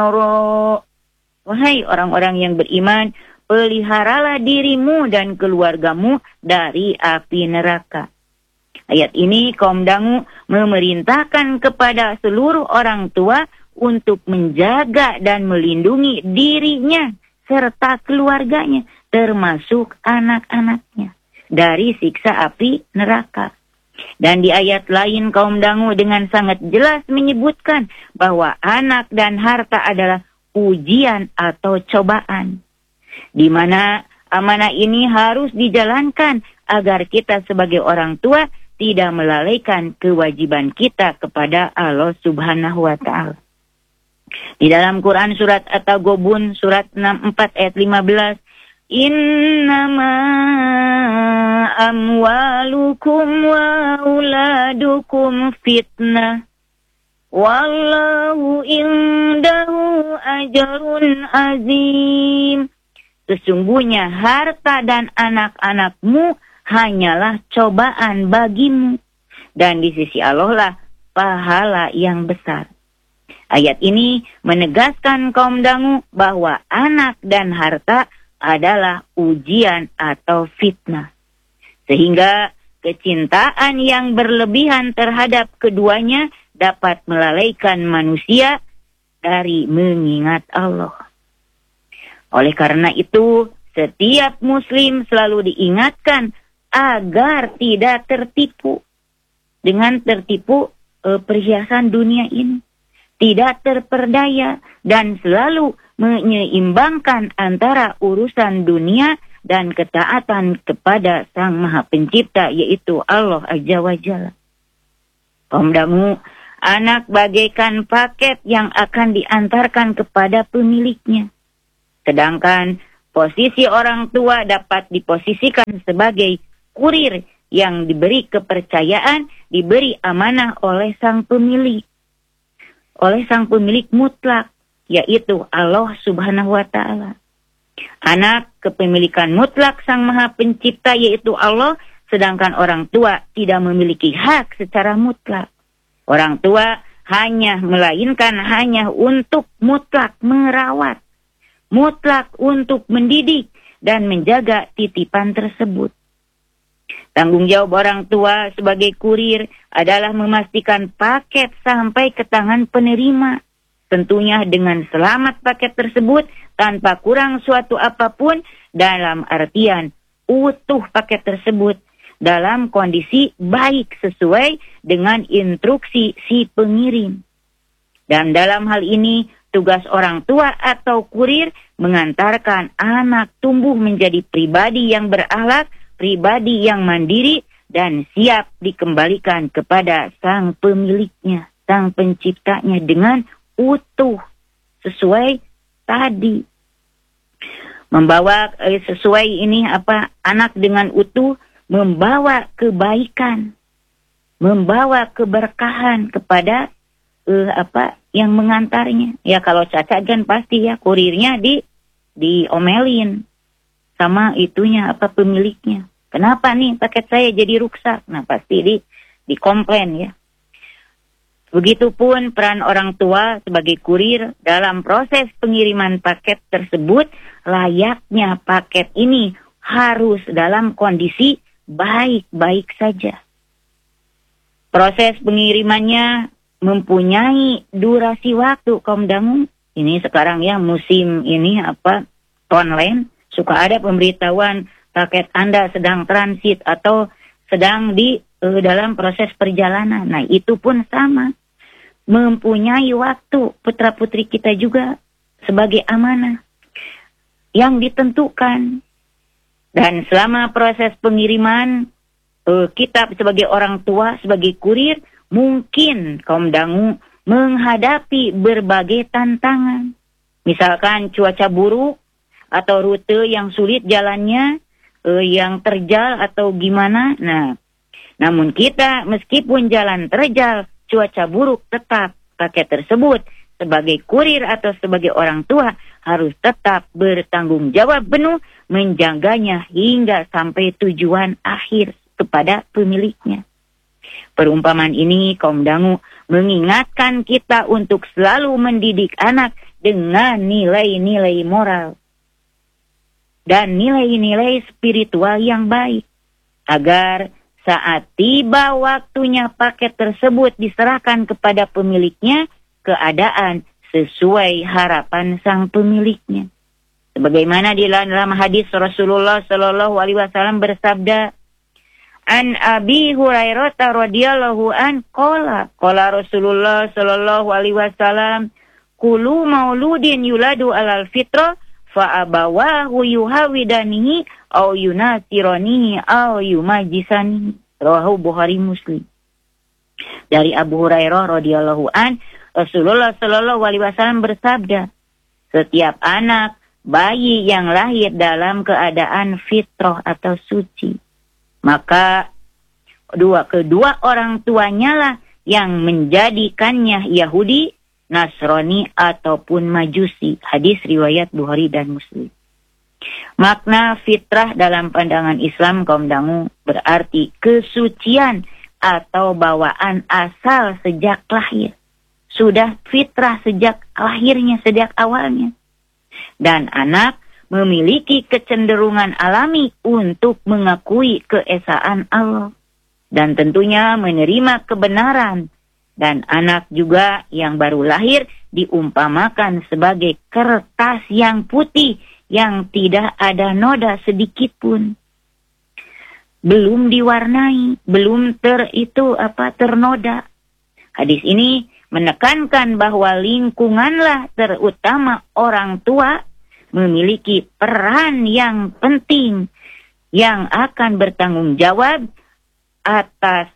naro. Wahai orang-orang yang beriman, peliharalah dirimu dan keluargamu dari api neraka. Ayat ini kaum dangu memerintahkan kepada seluruh orang tua untuk menjaga dan melindungi dirinya serta keluarganya, termasuk anak-anaknya, dari siksa api neraka. Dan di ayat lain kaum dangu dengan sangat jelas menyebutkan bahwa anak dan harta adalah ujian atau cobaan, di mana amanah ini harus dijalankan agar kita sebagai orang tua tidak melalaikan kewajiban kita kepada Allah Subhanahu wa Ta'ala. Di dalam Quran surat At-Taghabun surat 64 ayat 15, Innama amwalukum wa auladukum fitnah wallahu indahu ajrun azim. Sesungguhnya harta dan anak-anakmu hanyalah cobaan bagimu, dan di sisi Allah lah pahala yang besar. Ayat ini menegaskan kaum dangu bahwa anak dan harta adalah ujian atau fitnah, sehingga kecintaan yang berlebihan terhadap keduanya dapat melalaikan manusia dari mengingat Allah. Oleh karena itu, setiap muslim selalu diingatkan agar tidak tertipu dengan perhiasan dunia ini, tidak terperdaya, dan selalu menyeimbangkan antara urusan dunia dan ketaatan kepada Sang Maha Pencipta, yaitu Allah Azza wa Jalla. Kaum dangu, anak bagaikan paket yang akan diantarkan kepada pemiliknya, sedangkan posisi orang tua dapat diposisikan sebagai kurir yang diberi kepercayaan, diberi amanah oleh sang pemilik mutlak, yaitu Allah Subhanahu wa Ta'ala. Anak kepemilikan mutlak Sang Maha Pencipta, yaitu Allah, sedangkan orang tua tidak memiliki hak secara mutlak. Orang tua melainkan hanya untuk mutlak merawat, mutlak untuk mendidik dan menjaga titipan tersebut. Tanggung jawab orang tua sebagai kurir adalah memastikan paket sampai ke tangan penerima, tentunya dengan selamat paket tersebut tanpa kurang suatu apapun, dalam artian utuh paket tersebut dalam kondisi baik sesuai dengan instruksi si pengirim. Dan dalam hal ini tugas orang tua atau kurir mengantarkan anak tumbuh menjadi pribadi yang berakhlak, pribadi yang mandiri, dan siap dikembalikan kepada sang pemiliknya, sang penciptanya dengan utuh sesuai tadi. Membawa sesuai ini anak dengan utuh membawa kebaikan, membawa keberkahan kepada yang mengantarnya. Ya kalau cacat kan pasti ya kurirnya diomelin sama itunya pemiliknya. Kenapa nih paket saya jadi rusak? Nah pasti dikomplain ya. Begitupun peran orang tua sebagai kurir dalam proses pengiriman paket tersebut, layaknya paket ini harus dalam kondisi baik-baik saja. Proses pengirimannya mempunyai durasi waktu kaum dangu. Ini sekarang ya musim ini online suka ada pemberitahuan paket Anda sedang transit atau sedang dalam proses perjalanan. Nah, itu pun sama. Mempunyai waktu putra-putri kita juga sebagai amanah yang ditentukan. Dan selama proses pengiriman, kita sebagai orang tua, sebagai kurir, mungkin kaum dangu menghadapi berbagai tantangan. Misalkan cuaca buruk, atau rute yang sulit jalannya, yang terjal atau gimana. Nah, namun kita meskipun jalan terjal, cuaca buruk, tetap paket tersebut sebagai kurir atau sebagai orang tua harus tetap bertanggung jawab penuh menjaganya hingga sampai tujuan akhir kepada pemiliknya. Perumpamaan ini kaum dangu mengingatkan kita untuk selalu mendidik anak dengan nilai-nilai moral dan nilai-nilai spiritual yang baik, agar saat tiba waktunya paket tersebut diserahkan kepada pemiliknya, keadaan sesuai harapan sang pemiliknya. Sebagaimana di dalam hadis Rasulullah Shallallahu Alaihi Wasallam bersabda, An Abi Hurairah radhiyallahu an qala Rasulullah Shallallahu Alaihi Wasallam, kulu mauludin yuladu alal fitrah fa abawahu yuhawidanihi au yunasiranihi au yumajisanihi. Rawahu Bukhari Muslim. Dari Abu Hurairah radhiyallahu an, Rasulullah Shallallahu Alaihi Wasallam bersabda, setiap anak bayi yang lahir dalam keadaan fitrah atau suci, maka kedua orang tuanya lah yang menjadikannya Yahudi, Nasrani ataupun Majusi. Hadis riwayat Bukhari dan Muslim. Makna fitrah dalam pandangan Islam kaum dangu berarti kesucian atau bawaan asal sejak lahir. Sudah fitrah sejak lahirnya, sejak awalnya. Dan anak memiliki kecenderungan alami untuk mengakui keesaan Allah dan tentunya menerima kebenaran. Dan anak juga yang baru lahir diumpamakan sebagai kertas yang putih yang tidak ada noda sedikit pun. Belum diwarnai, belum ternoda. Hadis ini menekankan bahwa lingkunganlah terutama orang tua memiliki peran yang penting yang akan bertanggung jawab atas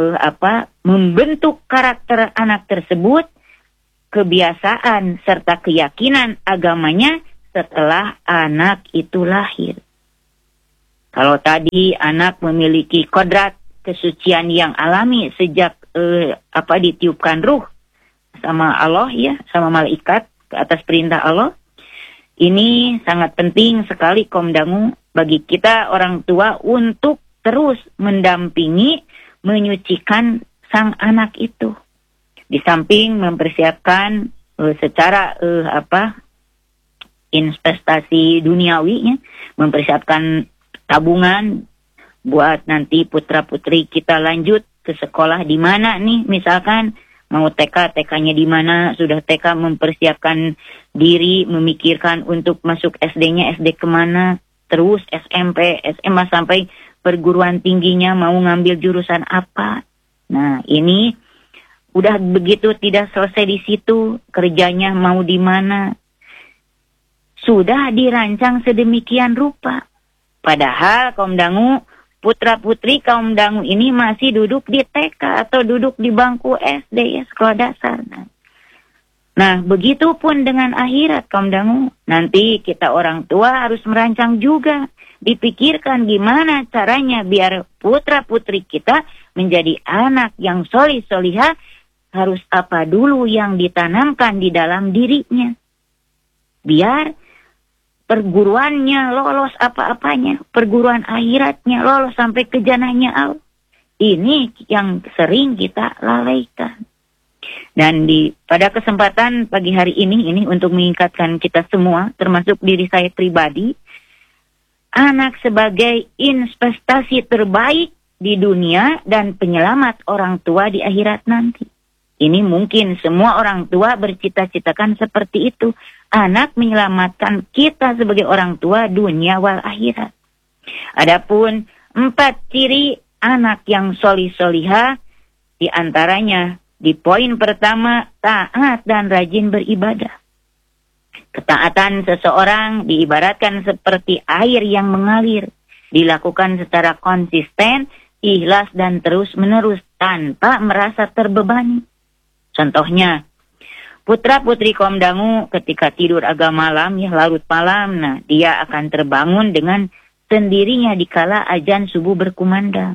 membentuk karakter anak tersebut, kebiasaan serta keyakinan agamanya setelah anak itu lahir. Kalau tadi anak memiliki kodrat kesucian yang alami sejak ditiupkan ruh sama Allah ya, sama malaikat ke atas perintah Allah. Ini sangat penting sekali kaum dangu bagi kita orang tua untuk terus mendampingi, menyucikan sang anak itu. Di samping mempersiapkan secara investasi duniawinya, mempersiapkan tabungan buat nanti putra-putri kita lanjut ke sekolah di mana nih, misalkan mau TK-nya di mana, sudah TK mempersiapkan diri, memikirkan untuk masuk SD-nya, SD kemana, terus SMP, SMA sampai perguruan tingginya mau ngambil jurusan apa. Nah, ini udah begitu tidak selesai di situ, kerjanya mau di mana. Sudah dirancang sedemikian rupa. Padahal kaum dangu, putra-putri kaum dangu ini masih duduk di TK atau duduk di bangku SD ya, sekolah dasar. Nah, begitu pun dengan akhirat kaum dangu. Nanti kita orang tua harus merancang juga. Dipikirkan gimana caranya biar putra-putri kita menjadi anak yang solih-solihah. Harus apa dulu yang ditanamkan di dalam dirinya. Biar perguruannya lolos apa-apanya. Perguruan akhiratnya lolos sampai ke jannahnya Allah. Ini yang sering kita lalaikan. Dan pada kesempatan pagi hari ini untuk mengingatkan kita semua, termasuk diri saya pribadi, anak sebagai investasi terbaik di dunia dan penyelamat orang tua di akhirat nanti. Ini mungkin semua orang tua bercita-citakan seperti itu. Anak menyelamatkan kita sebagai orang tua dunia wal akhirat. Adapun 4 ciri anak yang solih-solihah, di antaranya di poin pertama, taat dan rajin beribadah. Ketaatan seseorang diibaratkan seperti air yang mengalir, dilakukan secara konsisten, ikhlas dan terus-menerus tanpa merasa terbebani. Contohnya, putra-putri kaum dangu ketika tidur agak malam ya, larut malam, nah dia akan terbangun dengan sendirinya dikala azan subuh berkumandang.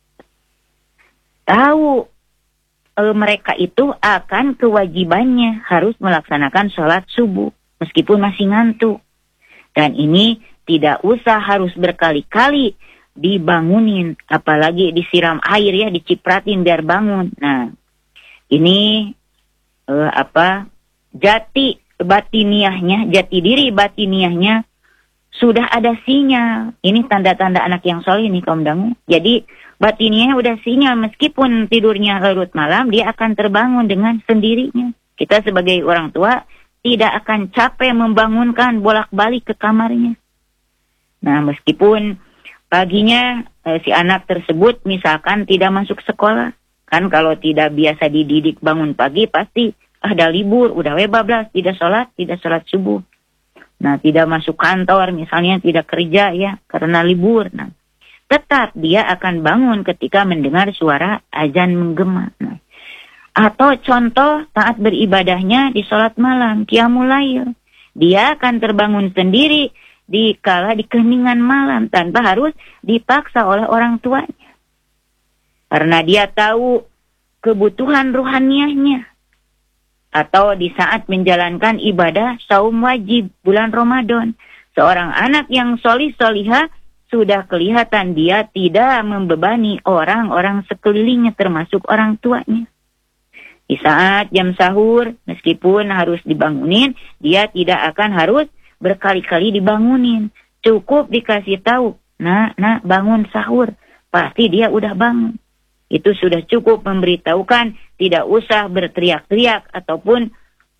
Tahu mereka itu akan kewajibannya harus melaksanakan sholat subuh meskipun masih ngantuk. Dan ini tidak usah harus berkali-kali dibangunin, apalagi disiram air ya, dicipratin biar bangun. Nah, ini jati batiniahnya, jati diri batiniahnya sudah ada sinyal. Ini tanda-tanda anak yang soleh nih kaum dangu. Jadi batiniahnya udah sinyal, meskipun tidurnya larut malam, dia akan terbangun dengan sendirinya. Kita sebagai orang tua tidak akan capek membangunkan bolak-balik ke kamarnya. Nah, meskipun paginya si anak tersebut misalkan tidak masuk sekolah. Kan kalau tidak biasa dididik bangun pagi, pasti ada libur, udah bablas, tidak sholat subuh. Nah, tidak masuk kantor, misalnya tidak kerja ya, karena libur. Nah, tetap dia akan bangun ketika mendengar suara azan menggema. Nah, atau contoh taat beribadahnya di sholat malam, qiyamul lail. Dia akan terbangun sendiri di keheningan malam tanpa harus dipaksa oleh orang tuanya. Karena dia tahu kebutuhan ruhaniahnya. Atau di saat menjalankan ibadah saum wajib bulan Ramadan. Seorang anak yang solih-solihah sudah kelihatan dia tidak membebani orang-orang sekelilingnya termasuk orang tuanya. Di saat jam sahur, meskipun harus dibangunin, dia tidak akan harus berkali-kali dibangunin. Cukup dikasih tahu, nak bangun sahur. Pasti dia udah bangun. Itu sudah cukup memberitahukan, tidak usah berteriak-teriak ataupun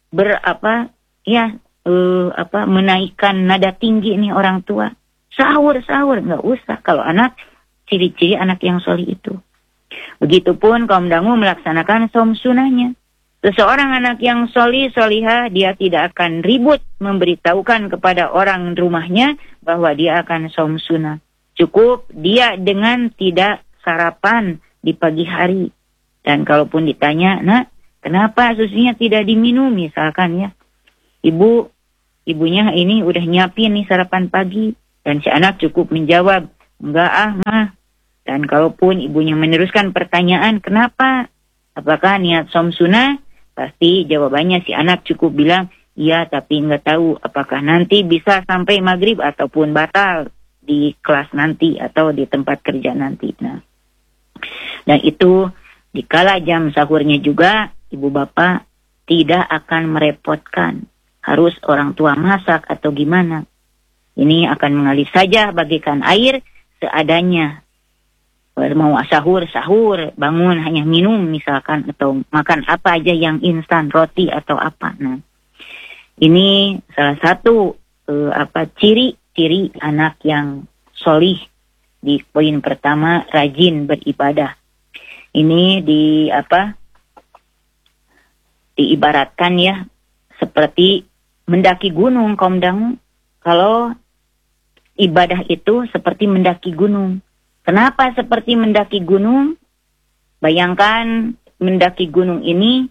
menaikkan nada tinggi nih orang tua. Sahur, nggak usah. Kalau anak, ciri-ciri anak yang solih itu. Begitupun kaum dangu melaksanakan saum sunahnya. Seseorang anak yang solihah, dia tidak akan ribut memberitahukan kepada orang rumahnya bahwa dia akan saum sunnah. Cukup dia dengan tidak sarapan di pagi hari. Dan kalaupun ditanya, nak, kenapa susunya tidak diminum misalkan ya. Ibunya ini udah nyiapin nih sarapan pagi. Dan si anak cukup menjawab, enggak mah. Dan kalaupun ibunya meneruskan pertanyaan, kenapa? Apakah niat saum sunnah? Pasti jawabannya si anak cukup bilang, iya tapi enggak tahu apakah nanti bisa sampai maghrib ataupun batal di kelas nanti atau di tempat kerja nanti. Nah, dan itu dikala jam sahurnya juga ibu bapak tidak akan merepotkan. Harus orang tua masak atau gimana. Ini akan mengalir saja bagaikan air seadanya. Mau sahur, bangun hanya minum misalkan atau makan apa aja yang instan, roti atau apa. Nah, ini salah satu ciri anak yang solih di poin pertama, rajin beribadah. Ini diibaratkan ya seperti mendaki gunung kaum dangu. Kalau ibadah itu seperti mendaki gunung. Kenapa seperti mendaki gunung? Bayangkan mendaki gunung ini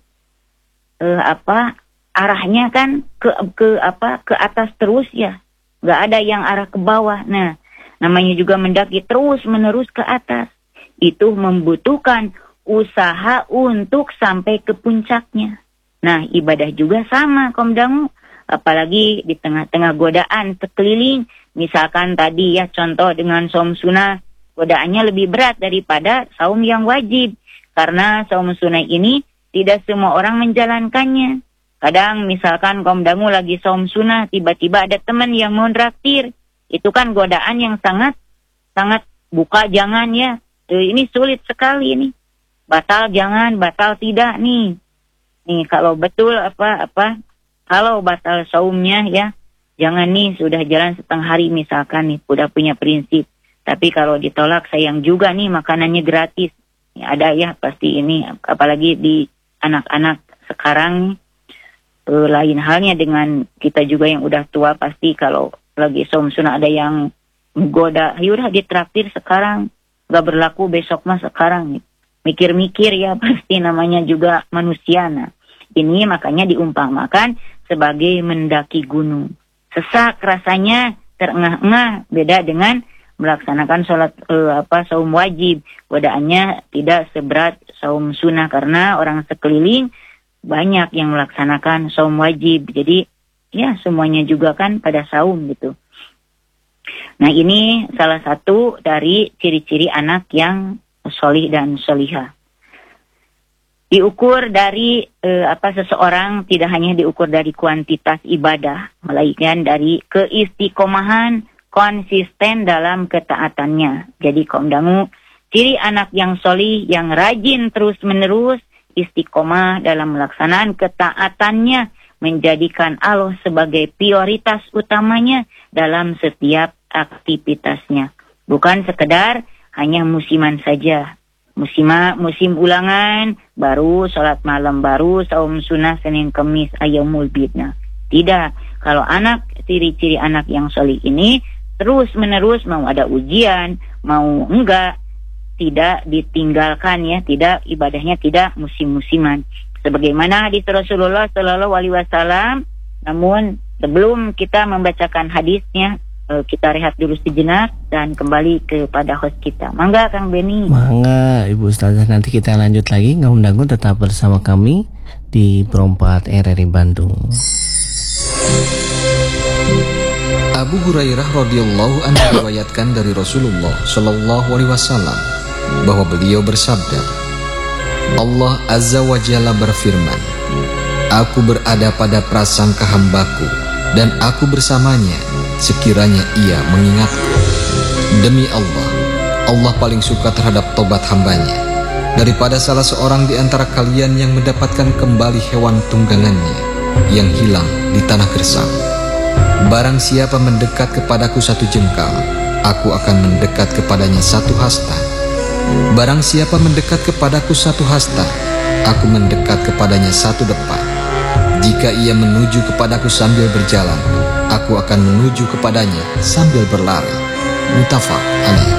arahnya kan ke atas terus ya. Nggak ada yang arah ke bawah. Nah, namanya juga mendaki terus menerus ke atas. Itu membutuhkan usaha untuk sampai ke puncaknya. Nah, ibadah juga sama kaum dangu. Apalagi di tengah-tengah godaan sekeliling. Misalkan tadi ya contoh dengan saum sunnah. Godaannya lebih berat daripada saum yang wajib. Karena saum sunnah ini tidak semua orang menjalankannya. Kadang misalkan kaum dangu lagi saum sunnah, tiba-tiba ada teman yang mau traktir. Itu kan godaan yang sangat buka jangan ya. Ini sulit sekali nih. Batal jangan, batal tidak nih. Nih kalau betul kalau batal saumnya ya, jangan nih sudah jalan setengah hari misalkan nih, udah punya prinsip. Tapi kalau ditolak sayang juga nih makanannya gratis. Ada ya pasti ini, apalagi di anak-anak sekarang lain halnya dengan kita juga yang udah tua. Pasti kalau lagi saum sunnah ada yang menggoda, yaudah ditraktir sekarang, gak berlaku besok mah sekarang. Mikir-mikir ya pasti namanya juga manusia. Nah, ini makanya diumpamakan sebagai mendaki gunung. Sesak rasanya, terengah-engah, beda dengan melaksanakan sholat saum wajib. Godaannya tidak seberat saum sunnah karena orang sekeliling banyak yang melaksanakan saum wajib. Jadi ya semuanya juga kan pada saum gitu. Nah, ini salah satu dari ciri-ciri anak yang sholih dan sholihah. Diukur dari seseorang tidak hanya diukur dari kuantitas ibadah, melainkan dari keistiqomahan, konsisten dalam ketaatannya. Jadi kaum dangu, ciri anak yang solih, yang rajin terus-menerus, istiqomah dalam melaksanaan ketaatannya, menjadikan Allah sebagai prioritas utamanya dalam setiap aktivitasnya. Bukan sekedar hanya musiman saja. Musim ulangan, baru sholat malam, baru saum sunnah Senin Kemis, Ayyamul Bidna. Tidak. Kalau ciri-ciri anak yang solih ini, terus-menerus mau ada ujian, mau enggak, tidak ditinggalkan ya, tidak ibadahnya tidak musim-musiman. Sebagaimana hadis Rasulullah Shallallahu Alaihi Wasallam. Namun sebelum kita membacakan hadisnya, kita rehat dulu sejenak dan kembali kepada host kita. Mangga Kang Beni. Mangga Ibu Ustazah, nanti kita lanjut lagi. Ngaum Dangu tetap bersama kami di Perompat RRI Bandung. Abu Hurairah radhiyallahu anhu meriwayatkan dari Rasulullah Shallallahu Alaihi Wasallam bahwa beliau bersabda, Allah Azza wa Jalla berfirman, Aku berada pada prasangka hambaku dan aku bersamanya sekiranya ia mengingatku. Demi Allah, Allah paling suka terhadap tobat hambanya daripada salah seorang di antara kalian yang mendapatkan kembali hewan tunggangannya yang hilang di tanah gersang. Barang siapa mendekat kepadaku satu jengkal, aku akan mendekat kepadanya satu hasta. Barang siapa mendekat kepadaku satu hasta, aku mendekat kepadanya satu depa. Jika ia menuju kepadaku sambil berjalan, aku akan menuju kepadanya sambil berlari. Muttafaq alaih.